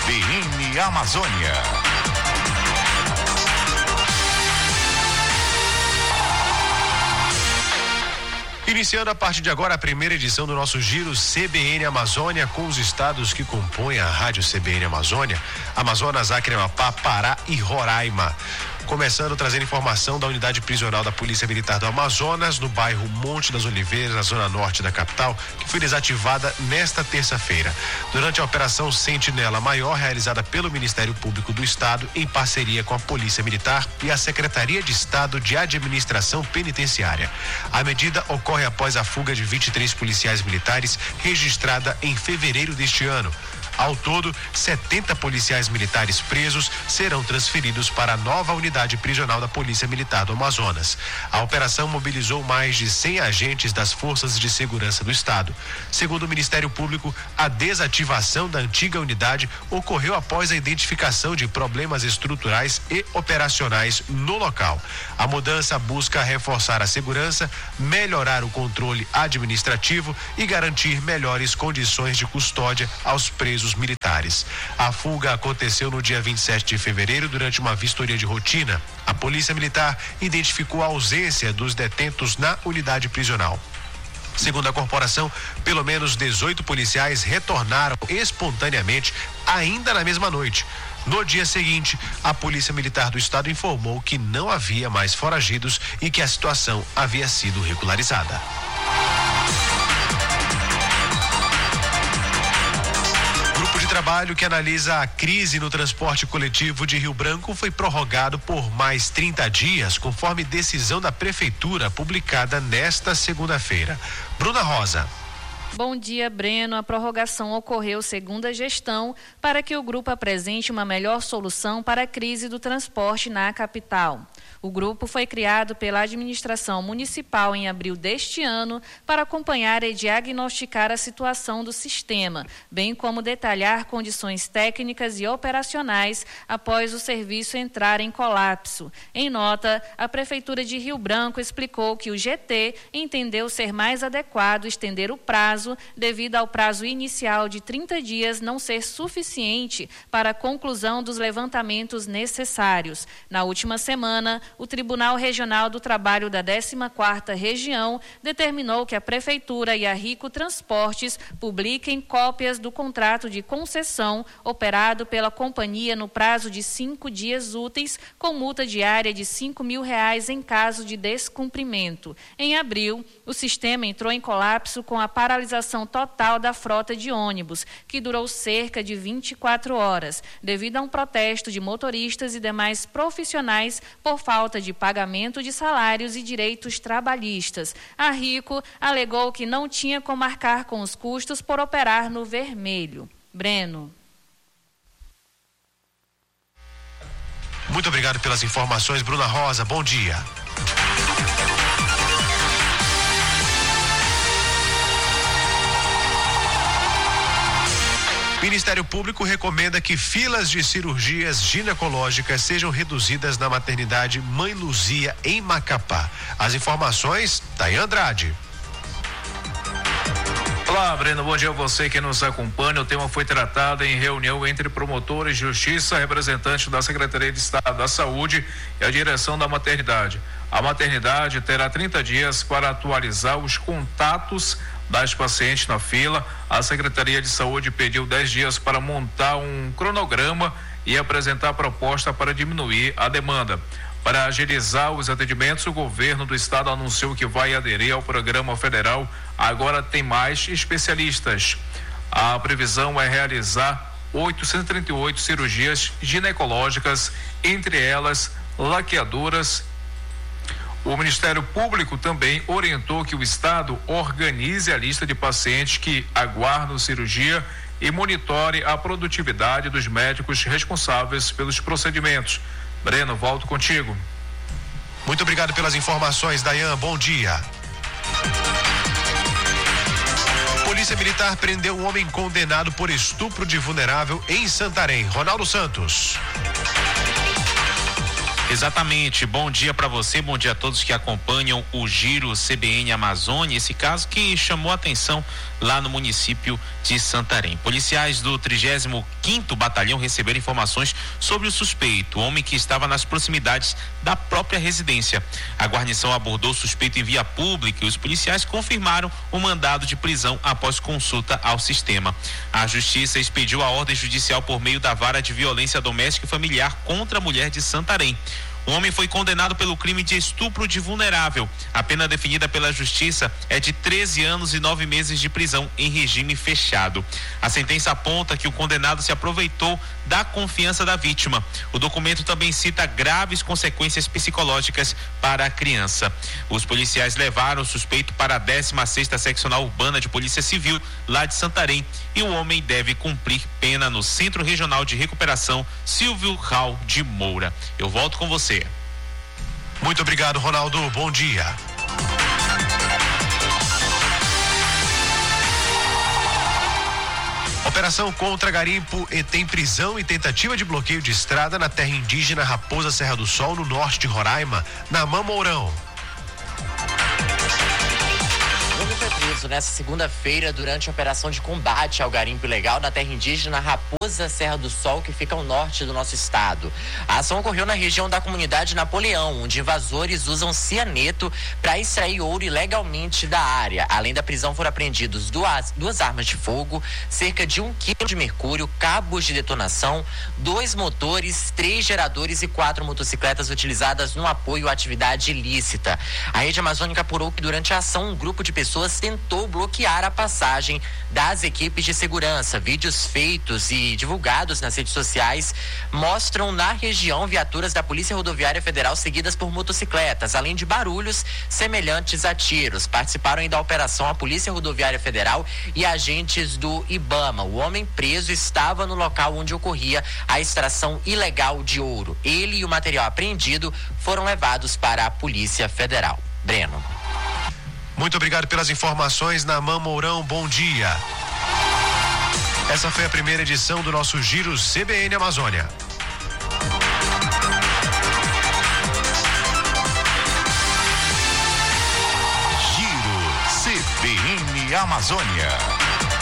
CBN Amazônia. Iniciando a partir de agora a primeira edição do nosso giro CBN Amazônia com os estados que compõem a rádio CBN Amazônia: Amazonas, Acre, Amapá, Pará e Roraima. Começando trazendo informação da unidade prisional da Polícia Militar do Amazonas, no bairro Monte das Oliveiras, na zona norte da capital, que foi desativada nesta terça-feira. Durante a Operação Sentinela Maior, realizada pelo Ministério Público do Estado, em parceria com a Polícia Militar e a Secretaria de Estado de Administração Penitenciária. A medida ocorre após a fuga de 23 policiais militares, registrada em fevereiro deste ano. Ao todo, 70 policiais militares presos serão transferidos para a nova unidade prisional da Polícia Militar do Amazonas. A operação mobilizou mais de 100 agentes das Forças de Segurança do Estado. Segundo o Ministério Público, a desativação da antiga unidade ocorreu após a identificação de problemas estruturais e operacionais no local. A mudança busca reforçar a segurança, melhorar o controle administrativo e garantir melhores condições de custódia aos presos militares. A fuga aconteceu no dia 27 de fevereiro durante uma vistoria de rotina. A Polícia Militar identificou a ausência dos detentos na unidade prisional. Segundo a corporação, pelo menos 18 policiais retornaram espontaneamente ainda na mesma noite. No dia seguinte, a Polícia Militar do Estado informou que não havia mais foragidos e que a situação havia sido regularizada. Trabalho que analisa a crise no transporte coletivo de Rio Branco foi prorrogado por mais 30 dias, conforme decisão da Prefeitura publicada nesta segunda-feira. Bruna Rosa. Bom dia, Breno. A prorrogação ocorreu segundo a gestão para que o grupo apresente uma melhor solução para a crise do transporte na capital. O grupo foi criado pela administração municipal em abril deste ano para acompanhar e diagnosticar a situação do sistema, bem como detalhar condições técnicas e operacionais após o serviço entrar em colapso. Em nota, a Prefeitura de Rio Branco explicou que o GT entendeu ser mais adequado estender o prazo, devido ao prazo inicial de 30 dias não ser suficiente para a conclusão dos levantamentos necessários. Na última semana, o Tribunal Regional do Trabalho da 14ª Região determinou que a Prefeitura e a Rico Transportes publiquem cópias do contrato de concessão operado pela companhia no prazo de 5 dias úteis, com multa diária de R$5.000 em caso de descumprimento. Em abril, o sistema entrou em colapso com a paralisação total da frota de ônibus, que durou cerca de 24 horas, devido a um protesto de motoristas e demais profissionais por falta de pagamento de salários e direitos trabalhistas. A Rico alegou que não tinha como arcar com os custos por operar no vermelho. Breno. Muito obrigado pelas informações, Bruna Rosa. Bom dia. O Ministério Público recomenda que filas de cirurgias ginecológicas sejam reduzidas na maternidade Mãe Luzia, em Macapá. As informações, Dayan Andrade. Olá, Breno, bom dia a você que nos acompanha. O tema foi tratado em reunião entre promotores de justiça, representantes da Secretaria de Estado da Saúde e a direção da maternidade. A maternidade terá 30 dias para atualizar os contatos das pacientes na fila. A Secretaria de Saúde pediu 10 dias para montar um cronograma e apresentar a proposta para diminuir a demanda. Para agilizar os atendimentos, o governo do estado anunciou que vai aderir ao programa federal Agora Tem Mais Especialistas. A previsão é realizar 838 cirurgias ginecológicas, entre elas laqueadoras. O Ministério Público também orientou que o estado organize a lista de pacientes que aguardam cirurgia e monitore a produtividade dos médicos responsáveis pelos procedimentos. Breno, volto contigo. Muito obrigado pelas informações, Dayan. Bom dia. Polícia Militar prendeu um homem condenado por estupro de vulnerável em Santarém. Ronaldo Santos. Exatamente, bom dia para você, bom dia a todos que acompanham o Giro CBN Amazônia, esse caso que chamou a atenção lá no município de Santarém. Policiais do 35º Batalhão receberam informações sobre o suspeito, homem que estava nas proximidades da própria residência. A guarnição abordou o suspeito em via pública e os policiais confirmaram o mandado de prisão após consulta ao sistema. A Justiça expediu a ordem judicial por meio da Vara de Violência Doméstica e Familiar contra a mulher de Santarém. O homem foi condenado pelo crime de estupro de vulnerável. A pena definida pela Justiça é de 13 anos e 9 meses de prisão em regime fechado. A sentença aponta que o condenado se aproveitou da confiança da vítima. O documento também cita graves consequências psicológicas para a criança. Os policiais levaram o suspeito para a 16ª Seccional Urbana de Polícia Civil, lá de Santarém, e o homem deve cumprir pena no Centro Regional de Recuperação Silvio Raul de Moura. Eu volto com você. Muito obrigado, Ronaldo. Bom dia. Operação contra garimpo tem prisão e tentativa de bloqueio de estrada na terra indígena Raposa Serra do Sol, no norte de Roraima, na Mamorão. O homem foi preso nesta segunda-feira durante a operação de combate ao garimpo ilegal na terra indígena Raposa Serra do Sol, que fica ao norte do nosso estado. A ação ocorreu na região da comunidade Napoleão, onde invasores usam cianeto para extrair ouro ilegalmente da área. Além da prisão, foram apreendidos duas armas de fogo, cerca de 1 quilo de mercúrio, cabos de detonação, 2 motores, 3 geradores e 4 motocicletas utilizadas no apoio à atividade ilícita. A Rede Amazônica apurou que durante a ação um grupo de pessoas tentou bloquear a passagem das equipes de segurança. Vídeos feitos e divulgados nas redes sociais mostram na região viaturas da Polícia Rodoviária Federal seguidas por motocicletas, além de barulhos semelhantes a tiros. Participaram ainda da operação a Polícia Rodoviária Federal e agentes do IBAMA. O homem preso estava no local onde ocorria a extração ilegal de ouro. Ele e o material apreendido foram levados para a Polícia Federal. Breno. Muito obrigado pelas informações na Mamorão. Bom dia. Essa foi a primeira edição do nosso Giro CBN Amazônia. Giro CBN Amazônia.